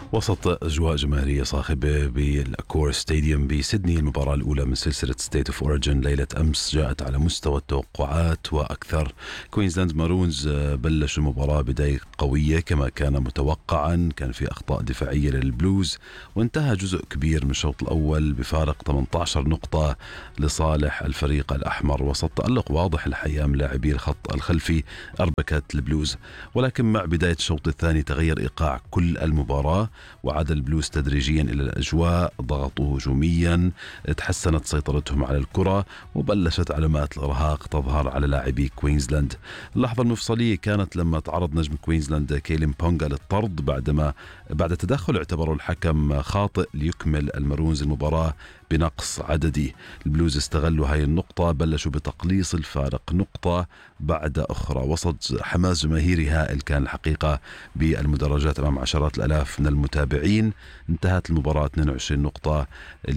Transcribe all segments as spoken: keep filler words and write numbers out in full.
وسط أجواء جماهيرية صاخبة بالأكور ستاديوم بسيدني، المباراة الأولى من سلسلة ستيت اوف اوريجن ليلة أمس جاءت على مستوى التوقعات وأكثر. كوينزلاند مارونز بلش المباراة بداية قوية كما كان متوقعا، كان في أخطاء دفاعية للبلوز، وانتهى جزء كبير من الشوط الأول بفارق ثمانية عشر نقطة لصالح الفريق الأحمر، وسط تألق واضح الحقيقة من لاعبي الخط الخلفي أربكة البلوز. ولكن مع بداية الشوط الثاني تغير إيقاع كل المباراة، وعاد البلوز تدريجيا إلى الأجواء، ضغطوا هجوميا، تحسنت سيطرتهم على الكرة، وبلشت علامات الإرهاق تظهر على لاعبي كوينزلاند. اللحظة المفصلية كانت لما تعرض نجم كوينزلاند كيلين بونغا للطرد بعدما بعد تدخل اعتبره الحكم خاطئ ليكمل المارونز المباراة بنقص عددي. البلوز استغلوا هاي النقطة، بلشوا بتقليص الفارق نقطة بعد أخرى وسط حماس جماهيري هائل كان الحقيقة بالمدرجات أمام عشرات الآلاف من المتابعين. انتهت المباراة اثنين وعشرين نقطة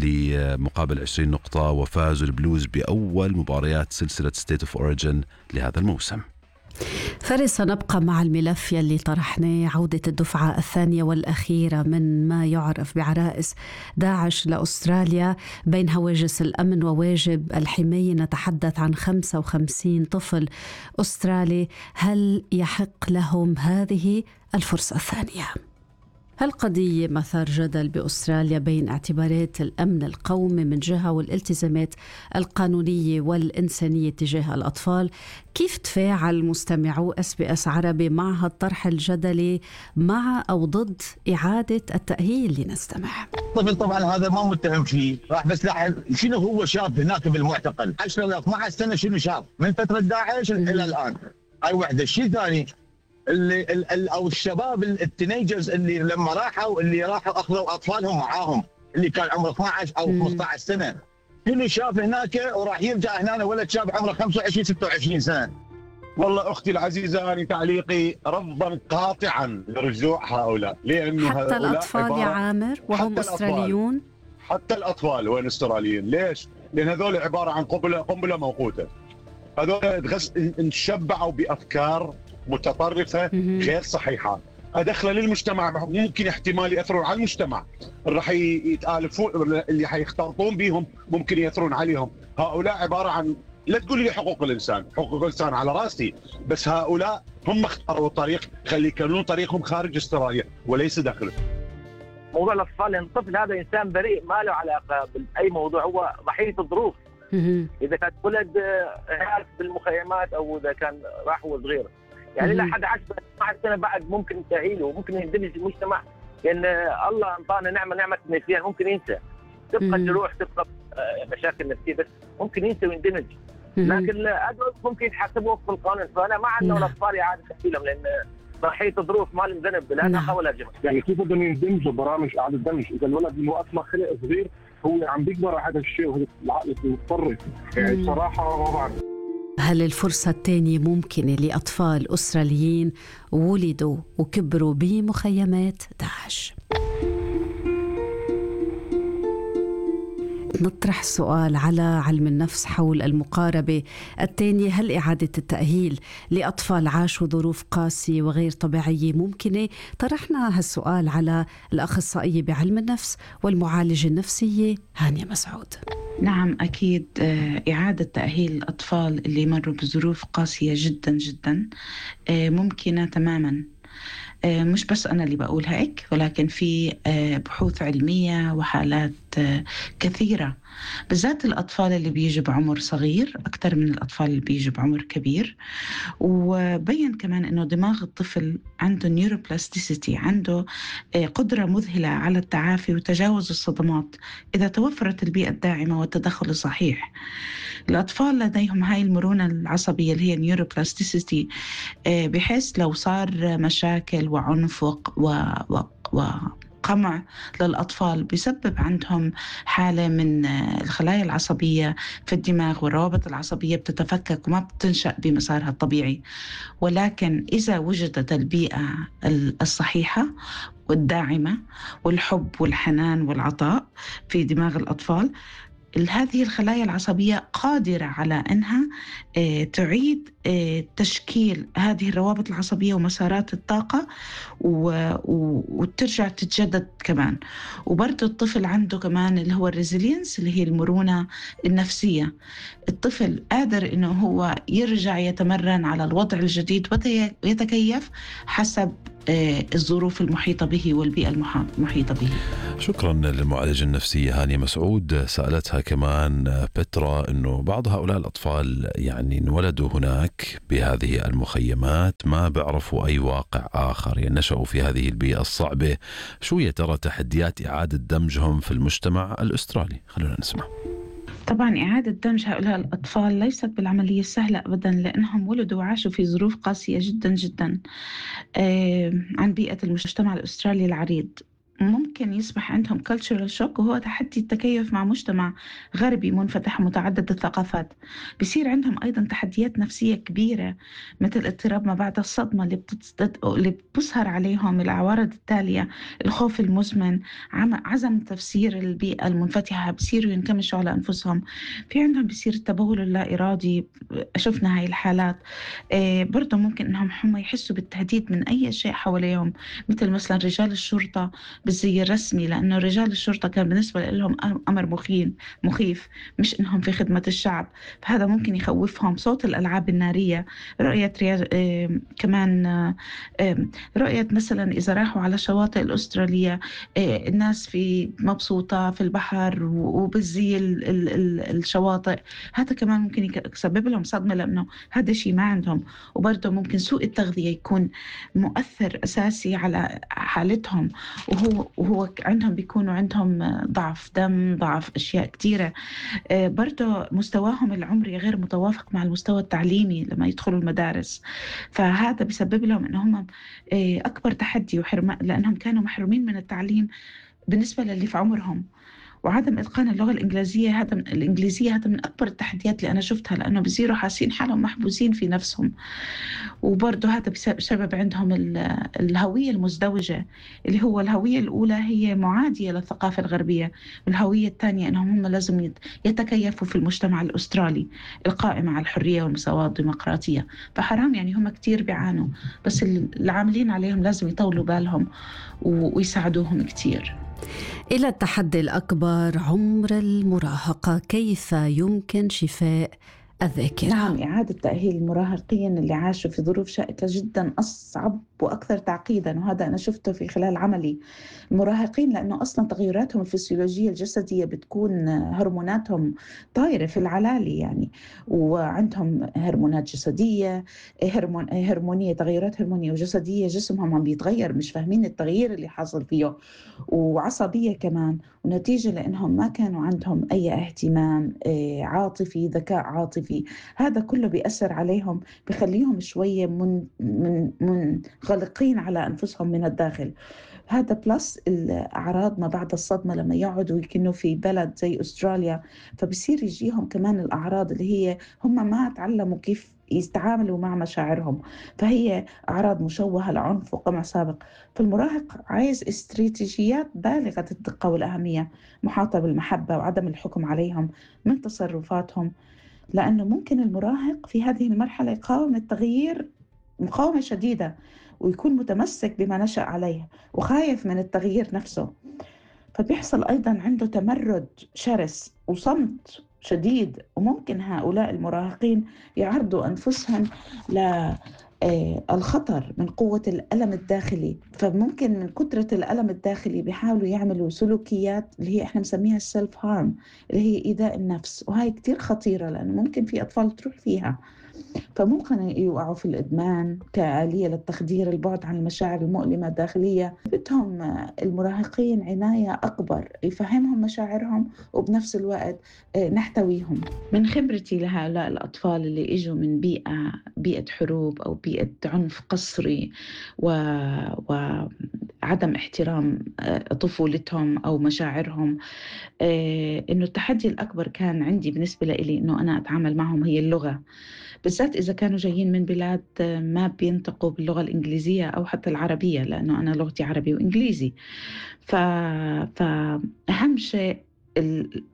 لمقابل عشرين نقطة، وفازوا البلوز بأول مباريات سلسلة ستيت اوف اوريجن لهذا الموسم. فارس، سنبقى مع الملف يلي طرحناه، عودة الدفعة الثانية والأخيرة من ما يعرف بعرائس داعش لأستراليا بين هواجس الأمن وواجب الحماية. نتحدث عن خمسة وخمسين طفل أسترالي، هل يحق لهم هذه الفرصة الثانية؟ هالقضية مثار جدل بأستراليا بين اعتبارات الأمن القومي من جهة والالتزامات القانونية والإنسانية تجاه الأطفال. كيف تفاعل مستمعو اس بي اس عربي مع هالطرح الجدلي، مع أو ضد إعادة التأهيل لنستمع؟ الطفل طبعا هذا ما متهم فيه، راح بس لاحظ شنو هو شاب هناك بالمعتقل عشرة إلى اثني عشر سنة، شنو شاب من فترة داعش إلى الآن. هاي وحدة. الشيء الثاني اللي ال او الشباب التينيجرز اللي لما راحوا اللي راحوا اخذوا اطفالهم معاهم، اللي كان عمره اثني عشر او خمسة عشر سنه، كله شاف هناك وراح يرجع هنا ولد شاب عمره خمسة وعشرين ستة وعشرين سنه. والله اختي العزيزه، انا تعليقي رفضا قاطعا لرجوع هؤلاء، لانه حتى الاطفال يا عامر وهم استراليون. حتى الاطفال وين استراليين؟ ليش؟ لان هذول عباره عن قنبله قنبله موقوته. هذول انشبعوا بافكار متطرفة غير صحيحة، أدخل للمجتمع، ممكن احتمال يأثرون على المجتمع، راح يتآلفون، اللي حيختلطون بهم ممكن يأثرون عليهم. هؤلاء عبارة عن، لا تقول لي حقوق الإنسان، حقوق الإنسان على راسي، بس هؤلاء هم اختاروا الطريق، خلي يكملون طريقهم خارج استراليا وليس داخله. موضوع الأطفال، يعني الطفل هذا إنسان بريء ما له علاقة بأي موضوع، هو ضحية الظروف. إذا كان ولد عارف بالمخيمات أو إذا كان راح وهو صغير، يعني لا حد عشر اثني عشر سنه بعد ممكن تأهيله وممكن يندمج في المجتمع، لان يعني الله انطانا نعمه نعمه النسيان، ممكن ينسى، تبقى جروح، تبقى مشاكل نفسيه، بس ممكن ينسى ويندمج. لكن هذول ممكن يتحاسبوا في القانون، فانا مع انه الاطفال اعاده تاهيلهم، لان ضحيه الظروف ما لهم ذنب لا نخا ولا جهل. يعني كيف بدهم يندمجوا برامج اعاده دمج؟ اذا الولد اللي هو اصلا خلق صغير هو عم بيكبر على هذا الشيء وهذا العقل المتطرف، يعني بصراحه ما بعرف. هل الفرصة الثانية ممكنة لأطفال أستراليين ولدوا وكبروا بمخيمات داعش؟ نطرح سؤال على علم النفس حول المقاربة الثانية، هل إعادة التأهيل لأطفال عاشوا ظروف قاسية وغير طبيعية ممكنة؟ طرحنا هالسؤال على الأخصائية بعلم النفس والمعالجة النفسية هانية مسعود. نعم أكيد، إعادة تأهيل الأطفال اللي مروا بظروف قاسية جدا جدا ممكنة تماما. مش بس أنا اللي بقول هيك، ولكن في بحوث علمية وحالات كثيرة، بالذات الأطفال اللي بيجوا بعمر صغير أكثر من الأطفال اللي بيجوا بعمر كبير. وبين كمان أنه دماغ الطفل عنده نيوروبلاستيسيتي، عنده قدرة مذهلة على التعافي وتجاوز الصدمات إذا توفرت البيئة الداعمة والتدخل الصحيح. الأطفال لديهم هاي المرونة العصبية اللي هي نيوروبلاستيسيتي، بحيث لو صار مشاكل وعنف و, و... و... و... قمع للأطفال بيسبب عندهم حالة من الخلايا العصبية في الدماغ، والروابط العصبية بتتفكك وما بتنشأ بمسارها الطبيعي. ولكن إذا وجدت البيئة الصحيحة والداعمة والحب والحنان والعطاء في دماغ الأطفال، هذه الخلايا العصبية قادرة على أنها تعيد تشكيل هذه الروابط العصبية ومسارات الطاقة وترجع تتجدد كمان. وبرضه الطفل عنده كمان اللي هو الريزيلينس اللي هي المرونة النفسية. الطفل قادر إنه هو يرجع يتمرن على الوضع الجديد ويتكيف حسب الظروف المحيطة به والبيئة المحيطة به. شكرا للمعالجة النفسية هانية مسعود. سألتها كمان بترا أنه بعض هؤلاء الأطفال يعني انولدوا هناك بهذه المخيمات، ما بيعرفوا أي واقع آخر، يعني نشأوا في هذه البيئة الصعبة. شو يا ترى تحديات إعادة دمجهم في المجتمع الأسترالي؟ خلونا نسمع. طبعا إعادة دمج هؤلاء الأطفال ليست بالعملية السهلة أبدا، لأنهم ولدوا وعاشوا في ظروف قاسية جدا جدا عن بيئة المجتمع الأسترالي العريض. ممكن يصبح عندهم cultural shock، وهو تحدي التكيف مع مجتمع غربي منفتح متعدد الثقافات. بيصير عندهم أيضا تحديات نفسية كبيرة مثل اضطراب ما بعد الصدمة اللي, بتت... اللي بتظهر عليهم العوارض التالية، الخوف المزمن، عم... عزم تفسير البيئة المنفتحة، بيصيروا ينكمشوا على أنفسهم. في عندهم بيصير التبول اللا إرادي، شفنا هاي الحالات. إيه برضو ممكن إنهم هم يحسوا بالتهديد من أي شيء حواليهم، مثل مثلا رجال الشرطة بالزي الرسمي، لأنه رجال الشرطة كان بالنسبة لهم أمر مخيف مخيف مش إنهم في خدمة الشعب، فهذا ممكن يخوفهم. صوت الألعاب النارية، رؤية رياض... آه... كمان آه... رؤية مثلا إذا راحوا على شواطئ الأسترالية آه... الناس في مبسوطة في البحر وبالزي ال... ال... ال... الشواطئ، هذا كمان ممكن يسبب لهم صدمة، لأنه هذا شيء ما عندهم. وبرضه ممكن سوء التغذية يكون مؤثر أساسي على حالتهم، وهو وهو عندهم بيكونوا عندهم ضعف دم، ضعف أشياء كثيرة. برضو مستواهم العمري غير متوافق مع المستوى التعليمي لما يدخلوا المدارس، فهذا بيسبب لهم أنهم أكبر تحدي وحرمان، لأنهم كانوا محرومين من التعليم بالنسبة للي في عمرهم. وعدم إتقان اللغة الإنجليزية هذا الإنجليزية هذا من أكبر التحديات اللي أنا شفتها، لأنه بيصيروا حاسين حالهم محبوسين في نفسهم. وبرضه هذا بسبب عندهم الهوية المزدوجة، اللي هو الهوية الأولى هي معادية للثقافة الغربية، والهوية الثانية أنهم هم لازم يتكيفوا في المجتمع الأسترالي القائم على الحرية والمساواة والديمقراطية. فحرام يعني هم كتير بيعانوا، بس العاملين عليهم لازم يطولوا بالهم ويساعدوهم كتير. إلى التحدي الأكبر، عمر المراهقة، كيف يمكن شفاء الذاكرة؟ نعم، إعادة تأهيل المراهقين اللي عاشوا في ظروف شائكة جدا أصعب وأكثر تعقيدا، وهذا أنا شفته في خلال عملي. المراهقين لأنه أصلا تغيراتهم الفسيولوجية الجسدية بتكون هرموناتهم طايرة في العلالي يعني، وعندهم هرمونات جسدية هرمون هرمونية تغيرات هرمونية وجسدية، جسمهم عم بيتغير، مش فاهمين التغيير اللي حاصل فيه، وعصبية كمان، ونتيجة لأنهم ما كانوا عندهم أي اهتمام عاطفي، ذكاء عاطفي. هذا كله بيأثر عليهم، بيخليهم شوية من من منغلقين على أنفسهم من الداخل. هذا بلس الأعراض ما بعد الصدمة، لما يقعدوا يكونوا في بلد زي أستراليا، فبصير يجيهم كمان الأعراض اللي هي هم ما تعلموا كيف يستعاملوا مع مشاعرهم، فهي أعراض مشوهة لعنف وقمع سابق. فالمراهق عايز استراتيجيات بالغة الدقة والأهمية، محاطة بالمحبة وعدم الحكم عليهم من تصرفاتهم، لأنه ممكن المراهق في هذه المرحلة يقاوم التغيير مقاومة شديدة، ويكون متمسك بما نشأ عليه وخايف من التغيير نفسه. فبيحصل أيضا عنده تمرد شرس وصمت شديد، وممكن هؤلاء المراهقين يعرضوا أنفسهم للخطر من قوة الألم الداخلي. فممكن من كثرة الألم الداخلي بيحاولوا يعملوا سلوكيات اللي هي إحنا مسميها السلف هارم، اللي هي إيذاء النفس، وهي كتير خطيرة لأنه ممكن في أطفال تروح فيها. فممكن يوقعوا في الإدمان كآلية للتخدير البعد عن المشاعر المؤلمة الداخلية. بدهم المراهقين عناية أكبر، يفهمهم مشاعرهم وبنفس الوقت نحتويهم. من خبرتي لهؤلاء الأطفال اللي إجوا من بيئة بيئة حروب أو بيئة عنف قسري و... وعدم احترام طفولتهم أو مشاعرهم، إنه التحدي الأكبر كان عندي بالنسبة لي إنه أنا أتعامل معهم هي اللغة، بالذات إذا كانوا جايين من بلاد ما بينطقوا باللغة الإنجليزية أو حتى العربية، لأنه أنا لغتي عربي وإنجليزي. ف... فأهم شيء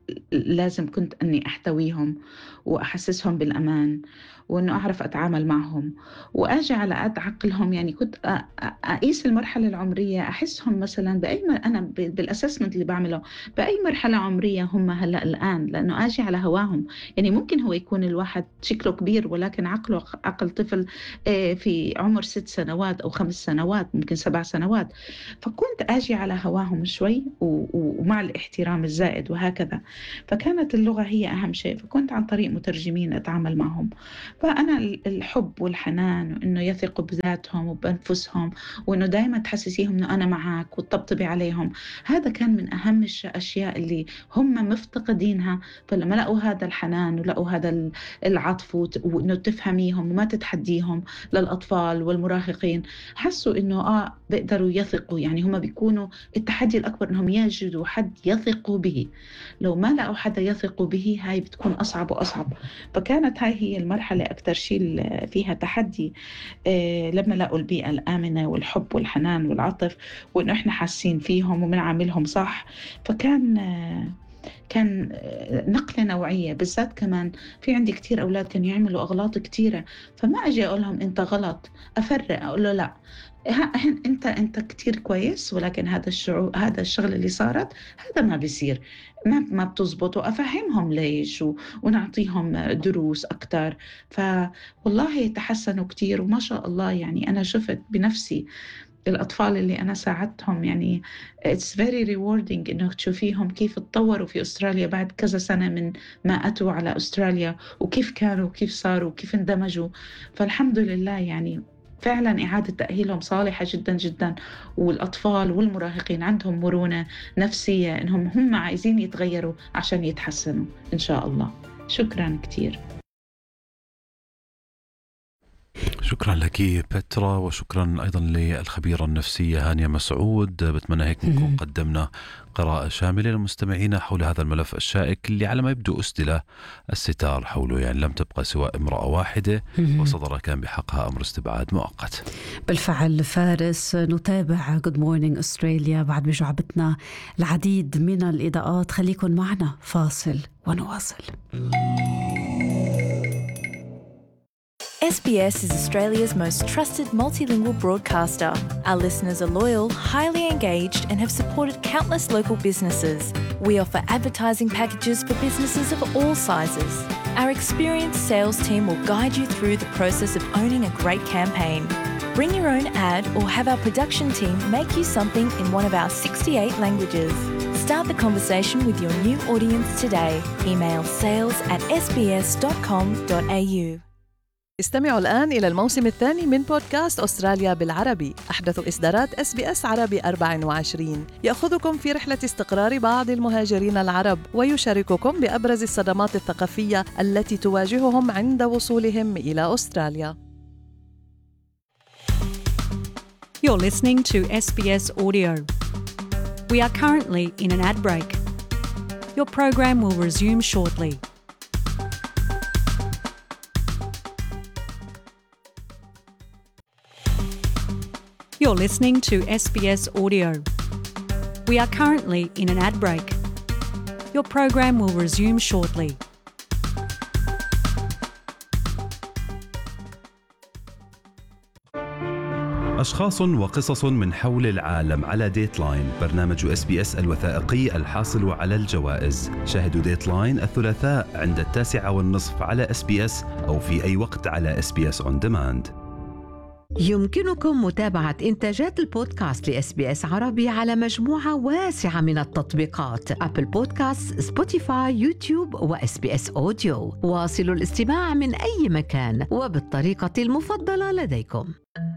لازم كنت أني أحتويهم وأحسسهم بالأمان، وأنه أعرف أتعامل معهم وأجي على قد عقلهم. يعني كنت أقيس المرحلة العمرية، أحسهم مثلا بأي مر... أنا بالأسسمنت اللي بعمله بأي مرحلة عمرية هم هلأ الآن، لأنه أجي على هواهم. يعني ممكن هو يكون الواحد شكله كبير ولكن عقله عقل طفل في عمر ست سنوات أو خمس سنوات، ممكن سبع سنوات. فكنت أجي على هواهم شوي ومع الاحترام الزائد وهكذا. فكانت اللغة هي أهم شيء، فكنت عن طريق مترجمين أتعامل معهم. فأنا الحب والحنان وإنه يثقوا بذاتهم وبأنفسهم، وإنه دائما تحسسيهم إنه أنا معك وتطبطبي عليهم، هذا كان من أهم الأشياء اللي هم مفتقدينها. فلما لقوا هذا الحنان ولقوا هذا العطف وإنه تفهميهم وما تتحديهم للأطفال والمراهقين، حسوا إنه آه بيقدروا يثقوا. يعني هم بيكونوا التحدي الأكبر إنهم يجدوا حد يثقوا به. لو ما لقوا حدا يثقوا به هاي بتكون أصعب وأصعب. فكانت هاي هي المرحلة أكثر شيء فيها تحدي، إيه لما لقوا البيئة الآمنة والحب والحنان والعطف، وإنه إحنا حاسين فيهم ومنعاملهم صح. فكان كان نقلة نوعية. بالذات كمان في عندي كتير أولاد كانوا يعملوا أغلاط كتيرة، فما أجي أقول لهم أنت غلط، أفرق أقول له لا أنت أنت كتير كويس، ولكن هذا الشعور هذا الشغل اللي صارت هذا ما بيصير، ما ما بتزبط، وأفهمهم ليش ونعطيهم دروس أكتر. فوالله تحسنوا كتير وما شاء الله. يعني أنا شفت بنفسي الأطفال اللي أنا ساعدتهم، يعني it's very rewarding إنه تشوفيهم كيف تطوروا في أستراليا بعد كذا سنة من ما أتوا على أستراليا، وكيف كانوا وكيف صاروا وكيف اندمجوا. فالحمد لله يعني فعلا إعادة تأهيلهم صالحة جدا جدا. والأطفال والمراهقين عندهم مرونة نفسية إنهم هم عايزين يتغيروا عشان يتحسنوا إن شاء الله. شكرا كتير. شكرا لك بترا، وشكرا أيضا للخبيرة النفسية هانية مسعود. بتمنى هيك نكون قدمنا قراءة شاملة للمستمعين حول هذا الملف الشائك اللي على ما يبدو أسدل الستار حوله. يعني لم تبقى سواء امرأة واحدة وصدر كان بحقها أمر استبعاد مؤقت. بالفعل فارس، نتابع Good Morning Australia بعد بجعبتنا العديد من الإضاءات. خليكن معنا، فاصل ونواصل. S B S is Australia's most trusted multilingual broadcaster. Our listeners are loyal, highly engaged, and have supported countless local businesses. We offer advertising packages for businesses of all sizes. Our experienced sales team will guide you through the process of owning a great campaign. Bring your own ad or have our production team make you something in one of our sixty-eight languages. Start the conversation with your new audience today. Email sales at s b s dot com dot a u. استمعوا الآن إلى الموسم الثاني من بودكاست أستراليا بالعربي، أحدث إصدارات إس بي إس عربي أربعة وعشرين، يأخذكم في رحلة استقرار بعض المهاجرين العرب ويشارككم بأبرز الصدمات الثقافية التي تواجههم عند وصولهم إلى أستراليا. You're listening to S B S Audio. We are currently in an ad break. Your program will resume shortly. You're listening to S B S Audio. We are currently in an ad break. Your program will resume shortly. أشخاص وقصص من حول العالم على ديتلاين، برنامج اس بي اس الوثائقي الحاصل على الجوائز. شاهدوا ديتلاين الثلاثاء عند التاسعة والنصف على اس بي اس أو في أي وقت على اس بي اس اون ديماند. يمكنكم متابعة إنتاجات البودكاست لإس بي إس عربي على مجموعة واسعة من التطبيقات: أبل بودكاست، سبوتيفاي، يوتيوب وإس بي إس أوديو. واصلوا الاستماع من أي مكان وبالطريقة المفضلة لديكم.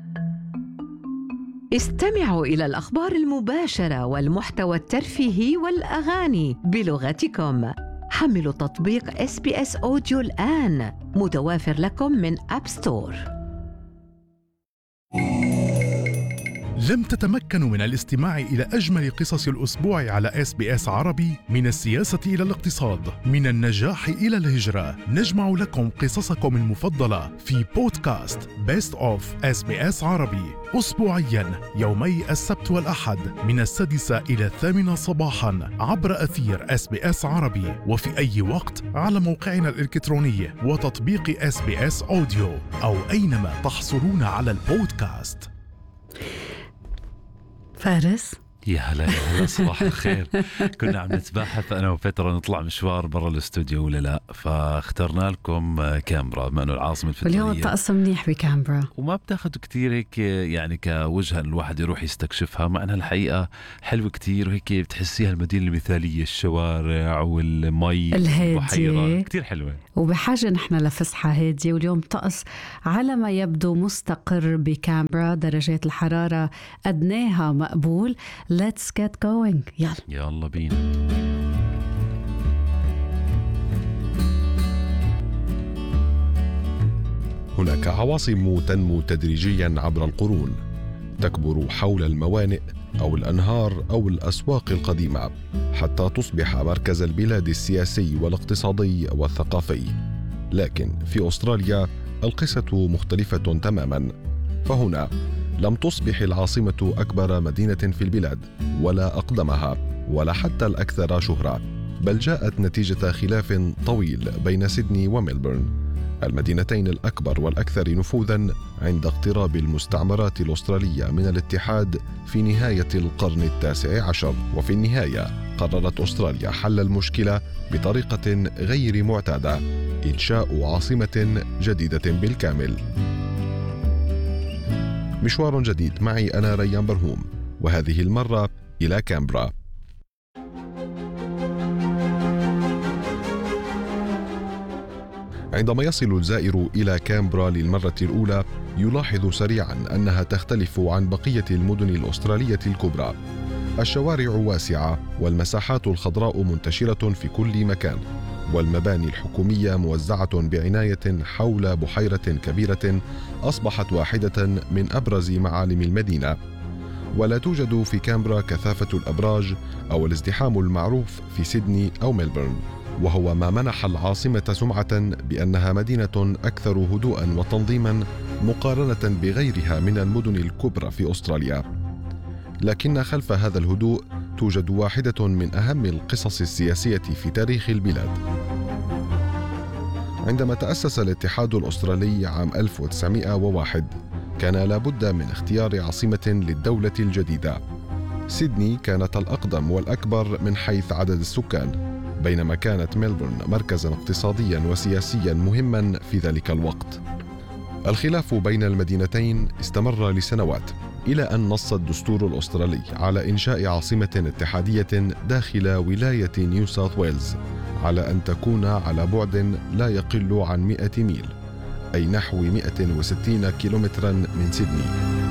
استمعوا إلى الأخبار المباشرة والمحتوى الترفيهي والأغاني بلغتكم. حملوا تطبيق إس بي إس أوديو الآن، متوافر لكم من أب ستور. لم تتمكنوا من الاستماع إلى أجمل قصص الأسبوع على إس بي إس عربي؟ من السياسة إلى الاقتصاد، من النجاح إلى الهجرة، نجمع لكم قصصكم المفضلة في بودكاست Best of إس بي إس عربي أسبوعياً يومي السبت والأحد من السادسة إلى الثامنة صباحاً عبر أثير إس بي إس عربي، وفي أي وقت على موقعنا الإلكتروني وتطبيق إس بي إس أوديو أو أينما تحصلون على البودكاست. فارس، يا هلا يا هلا، صباح الخير. كنا عم نتباحث أنا وفترة نطلع مشوار برا الاستوديو ولا لا، فاخترنا لكم كامبرا بما أنه العاصمة الفدرالية. واليوم الطقس منيح بكامبرا وما بتاخد كتير هيك يعني كوجهة الواحد يروح يستكشفها، مع أنها الحقيقة حلوة كتير وهيك بتحسيها المدينة المثالية، الشوارع والمي البحيرة كتير حلوة، وبحاجة نحن لفسحة هادية. واليوم طقس على ما يبدو مستقر بكامبرا، درجات الحرارة أدناها مقبول. Let's get going. يلا يلا بينا. هناك عواصم تنمو تدريجيا عبر القرون، تكبر حول الموانئ أو الأنهار أو الأسواق القديمة حتى تصبح مركز البلاد السياسي والاقتصادي والثقافي. لكن في أستراليا القصة مختلفة تماما، فهنا لم تصبح العاصمة أكبر مدينة في البلاد ولا أقدمها ولا حتى الأكثر شهرة، بل جاءت نتيجة خلاف طويل بين سيدني وميلبورن، المدينتين الأكبر والأكثر نفوذاً عند اقتراب المستعمرات الأسترالية من الاتحاد في نهاية القرن التاسع عشر. وفي النهاية قررت أستراليا حل المشكلة بطريقة غير معتادة، إنشاء عاصمة جديدة بالكامل. مشوار جديد معي أنا ريان برهوم، وهذه المرة إلى كامبرا. عندما يصل الزائر إلى كامبرا للمرة الأولى يلاحظ سريعاً أنها تختلف عن بقية المدن الأسترالية الكبرى. الشوارع واسعة والمساحات الخضراء منتشرة في كل مكان، والمباني الحكومية موزعة بعناية حول بحيرة كبيرة أصبحت واحدة من أبرز معالم المدينة. ولا توجد في كامبرا كثافة الأبراج أو الازدحام المعروف في سيدني أو ميلبورن، وهو ما منح العاصمة سمعة بأنها مدينة أكثر هدوءا وتنظيما مقارنة بغيرها من المدن الكبرى في أستراليا. لكن خلف هذا الهدوء توجد واحدة من أهم القصص السياسية في تاريخ البلاد. عندما تأسس الاتحاد الأسترالي عام ألف وتسعمائة وواحد كان لابد من اختيار عاصمة للدولة الجديدة. سيدني كانت الأقدم والأكبر من حيث عدد السكان، بينما كانت ميلبورن مركزاً اقتصادياً وسياسياً مهماً في ذلك الوقت. الخلاف بين المدينتين استمر لسنوات، إلى أن نص الدستور الأسترالي على إنشاء عاصمة اتحادية داخل ولاية نيو ساوث ويلز، على أن تكون على بعد لا يقل عن مئة ميل، أي نحو مئة وستين كيلومتراً من سيدني.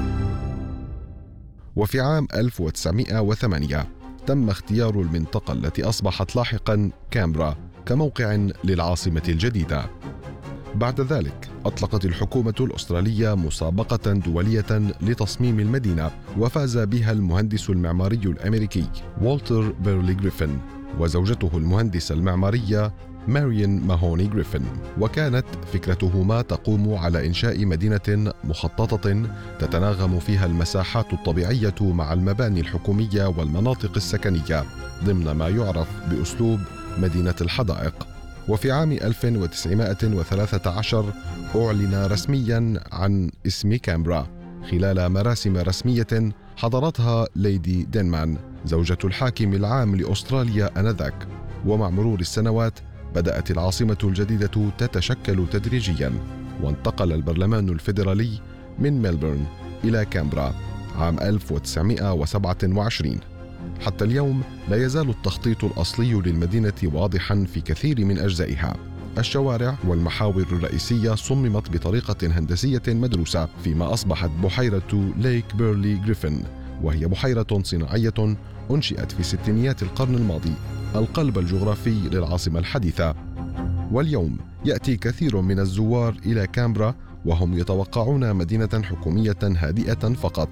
وفي عام ألف وتسعمائة وثمانية تم اختيار المنطقة التي أصبحت لاحقاً كامبرا كموقع للعاصمة الجديدة. بعد ذلك أطلقت الحكومة الأسترالية مسابقة دولية لتصميم المدينة، وفاز بها المهندس المعماري الأمريكي والتر بيرلي غريفن وزوجته المهندسة المعمارية ماريان ماهوني غريفن. وكانت فكرتهما تقوم على إنشاء مدينة مخططة تتناغم فيها المساحات الطبيعية مع المباني الحكومية والمناطق السكنية ضمن ما يعرف بأسلوب مدينة الحدائق. وفي عام ألف وتسعمائة وثلاثة عشر أعلن رسمياً عن اسم كامبرا خلال مراسم رسمية حضرتها ليدي دينمان زوجة الحاكم العام لأستراليا آنذاك. ومع مرور السنوات بدأت العاصمة الجديدة تتشكل تدريجياً، وانتقل البرلمان الفيدرالي من ميلبورن إلى كامبرا عام ألف وتسعمائة وسبعة وعشرين. حتى اليوم لا يزال التخطيط الأصلي للمدينة واضحاً في كثير من أجزائها. الشوارع والمحاور الرئيسية صممت بطريقة هندسية مدروسة، فيما أصبحت بحيرة ليك بيرلي غريفن، وهي بحيرة صناعية أنشئت في ستينيات القرن الماضي، القلب الجغرافي للعاصمة الحديثة. واليوم يأتي كثير من الزوار إلى كامبرا وهم يتوقعون مدينة حكومية هادئة فقط،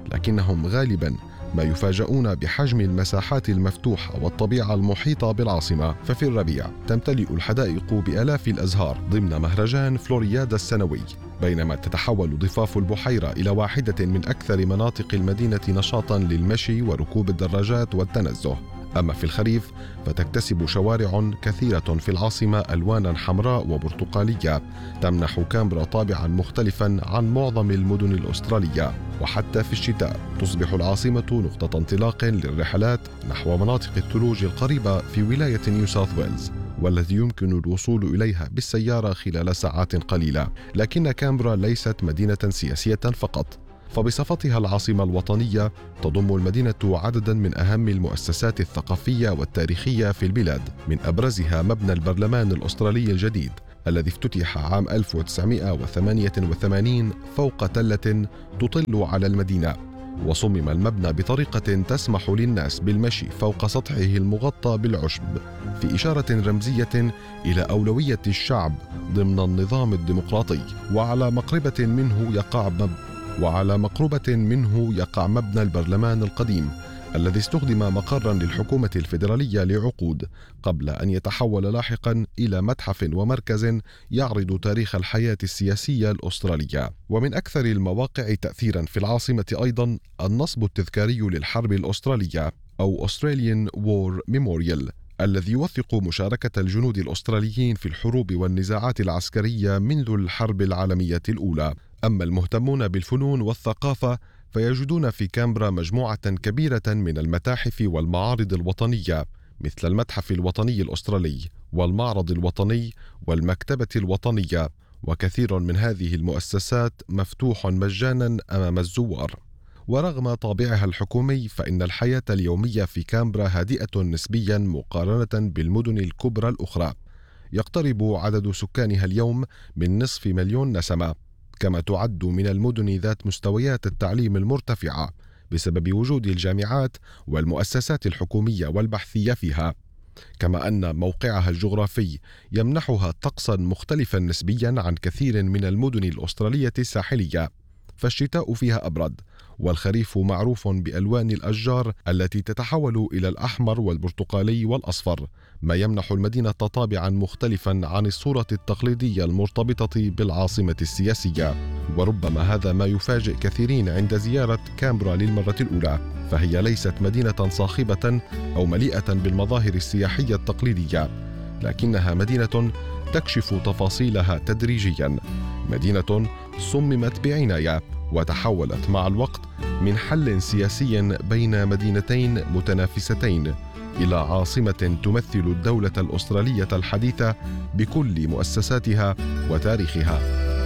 لكنهم غالباً ما يفاجؤون بحجم المساحات المفتوحة والطبيعة المحيطة بالعاصمة. ففي الربيع تمتلئ الحدائق بآلاف الأزهار ضمن مهرجان فلوريادا السنوي، بينما تتحول ضفاف البحيرة إلى واحدة من أكثر مناطق المدينة نشاطاً للمشي وركوب الدراجات والتنزه. أما في الخريف فتكتسب شوارع كثيرة في العاصمة ألوانا حمراء وبرتقالية تمنح كامبرا طابعا مختلفا عن معظم المدن الأسترالية. وحتى في الشتاء تصبح العاصمة نقطة انطلاق للرحلات نحو مناطق الثلوج القريبة في ولاية نيو ساوث ويلز، والتي يمكن الوصول إليها بالسيارة خلال ساعات قليلة. لكن كامبرا ليست مدينة سياسية فقط، فبصفتها العاصمة الوطنية تضم المدينة عددا من أهم المؤسسات الثقافية والتاريخية في البلاد، من أبرزها مبنى البرلمان الأسترالي الجديد الذي افتتح عام ألف وتسعمائة وثمانية وثمانين فوق تلة تطل على المدينة. وصمم المبنى بطريقة تسمح للناس بالمشي فوق سطحه المغطى بالعشب، في إشارة رمزية إلى أولوية الشعب ضمن النظام الديمقراطي. وعلى مقربة منه يقع مب... وعلى مقربة منه يقع مبنى البرلمان القديم الذي استخدم مقرا للحكومة الفيدرالية لعقود، قبل أن يتحول لاحقا إلى متحف ومركز يعرض تاريخ الحياة السياسية الأسترالية. ومن أكثر المواقع تأثيرا في العاصمة أيضا النصب التذكاري للحرب الأسترالية أو Australian War Memorial، الذي يوثق مشاركة الجنود الأستراليين في الحروب والنزاعات العسكرية منذ الحرب العالمية الأولى. أما المهتمون بالفنون والثقافة فيجدون في كامبرا مجموعة كبيرة من المتاحف والمعارض الوطنية، مثل المتحف الوطني الأسترالي والمعرض الوطني والمكتبة الوطنية، وكثير من هذه المؤسسات مفتوح مجانا أمام الزوار. ورغم طابعها الحكومي فإن الحياة اليومية في كامبرا هادئة نسبيا مقارنة بالمدن الكبرى الأخرى. يقترب عدد سكانها اليوم من نصف مليون نسمة، كما تعد من المدن ذات مستويات التعليم المرتفعة بسبب وجود الجامعات والمؤسسات الحكومية والبحثية فيها، كما أن موقعها الجغرافي يمنحها طقسا مختلفا نسبيا عن كثير من المدن الأسترالية الساحلية. فالشتاء فيها أبرد، والخريف معروف بألوان الأشجار التي تتحول إلى الأحمر والبرتقالي والأصفر، ما يمنح المدينة طابعا مختلفا عن الصورة التقليدية المرتبطة بالعاصمة السياسية. وربما هذا ما يفاجئ كثيرين عند زيارة كامبرا للمرة الأولى، فهي ليست مدينة صاخبة أو مليئة بالمظاهر السياحية التقليدية، لكنها مدينة تكشف تفاصيلها تدريجيا، مدينة صممت بعناية وتحولت مع الوقت من حل سياسي بين مدينتين متنافستين إلى عاصمة تمثل الدولة الأسترالية الحديثة بكل مؤسساتها وتاريخها.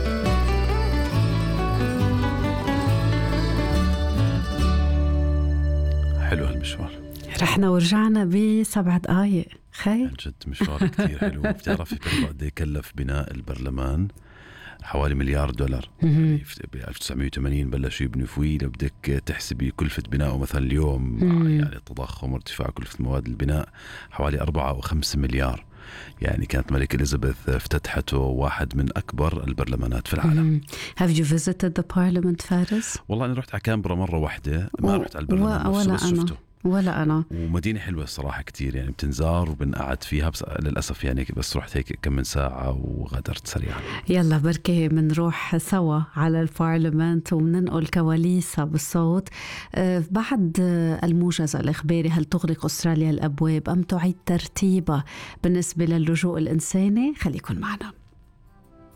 حلو هالمشوار، رحنا ورجعنا بسبع دقايق. خير جد مشوار كتير حلو. بتعرفي قد ايه كلف بناء البرلمان؟ حوالي مليار دولار. يعني ب ألف وتسعمائة وثمانين بلشوا يبنوا فيه. لو بدك تحسبي كلفة بناءه مثلا اليوم مع يعني التضخم وارتفاع كلفة مواد البناء حوالي أربعة أو خمسة مليار. يعني كانت ملكة إليزابيث افتتحته واحد من أكبر البرلمانات في العالم. Have you visited the parliament فارس؟ والله أنا رحت على كامبرا مرة واحدة، ما رحت على البرلمان و... نفسه، بس شفته. ولا أنا. ومدينة حلوة الصراحة كتير، يعني بتنزار وبنقعد فيها، بس للأسف يعني بس رحت هيك كم من ساعة وغادرت سريعا. يلا بركة منروح سوا على البارلمنت ومننقل كواليسها بالصوت. أه بعد الموجز الإخباري، هل تغلق أستراليا الأبواب أم تعيد ترتيبها بالنسبة للجوء الإنساني؟ خليكن معنا.